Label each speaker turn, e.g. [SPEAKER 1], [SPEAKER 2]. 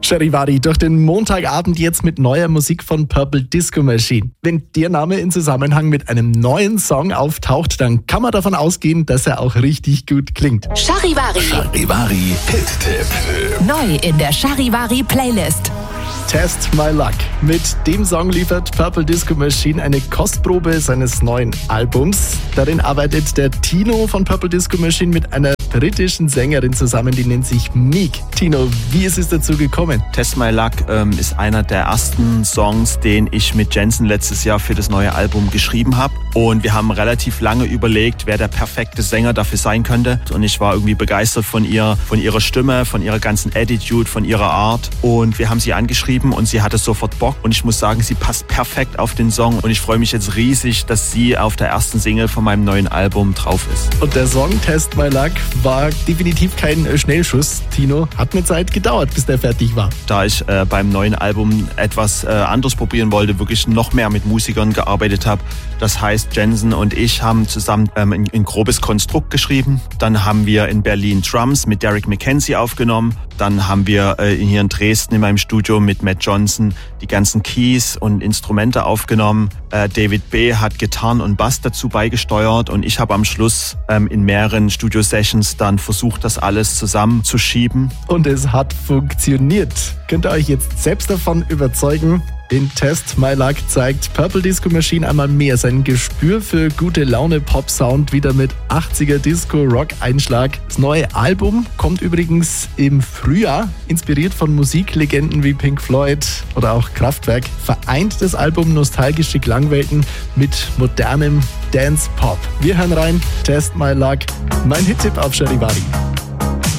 [SPEAKER 1] Charivari durch den Montagabend jetzt mit neuer Musik von Purple Disco Machine. Wenn der Name in Zusammenhang mit einem neuen Song auftaucht, dann kann man davon ausgehen, dass er auch richtig gut klingt.
[SPEAKER 2] Charivari.
[SPEAKER 3] Charivari Hit-Tipp.
[SPEAKER 2] Neu in der Charivari Playlist.
[SPEAKER 1] Test My Luck. Mit dem Song liefert Purple Disco Machine eine Kostprobe seines neuen Albums. Darin arbeitet der Tino von Purple Disco Machine mit einer britischen Sängerin zusammen, die nennt sich Meek. Tino, wie ist es dazu gekommen?
[SPEAKER 4] Test My Luck ist einer der ersten Songs, den ich mit Jensen letztes Jahr für das neue Album geschrieben habe. Und wir haben relativ lange überlegt, wer der perfekte Sänger dafür sein könnte. Und ich war irgendwie begeistert von ihrer Stimme, von ihrer ganzen Attitude, von ihrer Art. Und wir haben sie angeschrieben und sie hatte sofort Bock. Und ich muss sagen, sie passt perfekt auf den Song. Und ich freue mich jetzt riesig, dass sie auf der ersten Single von meinem neuen Album drauf ist.
[SPEAKER 1] Und der Song Test My Luck war definitiv kein Schnellschuss, Tino. Hat eine Zeit gedauert, bis der fertig war.
[SPEAKER 4] Da ich beim neuen Album etwas anderes probieren wollte, wirklich noch mehr mit Musikern gearbeitet habe. Das heißt, Jensen und ich haben zusammen ein grobes Konstrukt geschrieben. Dann haben wir in Berlin Drums mit Derek McKenzie aufgenommen. Dann haben wir hier in Dresden in meinem Studio mit Matt Johnson die ganzen Keys und Instrumente aufgenommen. David B. hat Gitarren und Bass dazu beigesteuert und ich habe am Schluss in mehreren Studio-Sessions dann versucht, das alles zusammenzuschieben.
[SPEAKER 1] Und es hat funktioniert. Könnt ihr euch jetzt selbst davon überzeugen? In Test My Luck zeigt Purple Disco Machine einmal mehr sein Gespür für gute Laune Pop-Sound wieder mit 80er Disco-Rock-Einschlag. Das neue Album kommt übrigens im Frühjahr, inspiriert von Musiklegenden wie Pink Floyd oder auch Kraftwerk. Vereint das Album nostalgische Klangwelten mit modernem Dance-Pop. Wir hören rein, Test My Luck, mein Hit-Tipp auf Charivari.